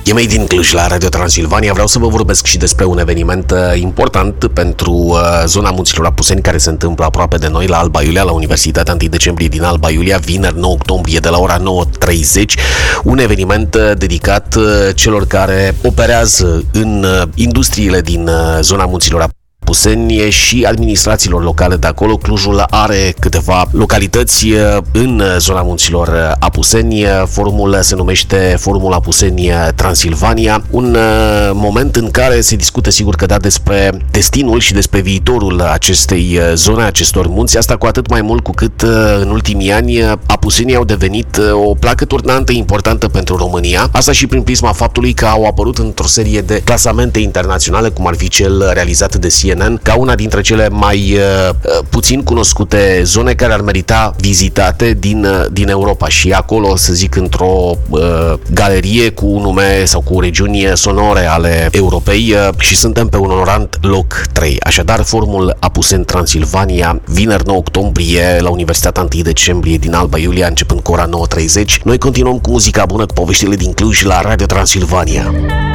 E Made in Cluj la Radio Transilvania. Vreau să vă vorbesc și despre un eveniment important pentru zona Munților Apuseni, care se întâmplă aproape de noi, la Alba Iulia, la Universitatea 1 decembrie din Alba Iulia, vineri 9 octombrie de la ora 9:30. Un eveniment dedicat celor care operează în industriile din zona Munților Apuseni și administrațiilor locale de acolo. Clujul are câteva localități în zona Munților Apuseni. Forumul se numește Forumul Apuseni Transilvania. Un moment în care se discută, sigur că da, despre destinul și despre viitorul acestei zone, acestor munți. Asta cu atât mai mult cu cât în ultimii ani apusenii au devenit o placă turnantă importantă pentru România. Asta și prin prisma faptului că au apărut într-o serie de clasamente internaționale, cum ar fi cel realizat de CNN, ca una dintre cele mai puțin cunoscute zone care ar merita vizitate din Europa. Și acolo, să zic, într-o galerie cu nume sau cu regiuni sonore ale Europei, și suntem pe un onorant loc 3. Așadar, Forumul Apuseni Transilvania, vineri 9 octombrie la Universitatea 1 decembrie din Alba Iulia, începând cu ora 9:30. Noi continuăm cu muzica bună, cu poveștile din Cluj la Radio Transilvania.